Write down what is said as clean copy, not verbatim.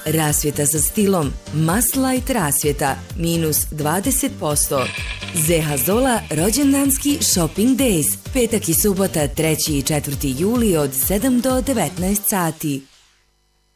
Rasvjeta sa stilom, Must Light rasvjeta, minus 20%. Zeha Zola rođendanski Shopping Days, petak i subota 3. i 4. juli od 7 do 19 sati.